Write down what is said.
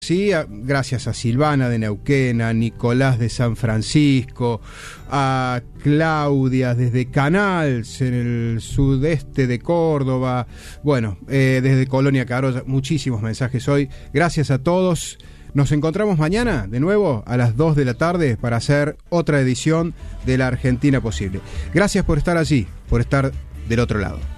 ¿sí? Gracias a Silvana de Neuquén, a Nicolás de San Francisco, a Claudia desde Canals, en el sudeste de Córdoba, bueno, desde Colonia Carolla, muchísimos mensajes hoy. Gracias a todos. Nos encontramos mañana de nuevo a las 2 de la tarde para hacer otra edición de La Argentina Posible. Gracias por estar allí, por estar del otro lado.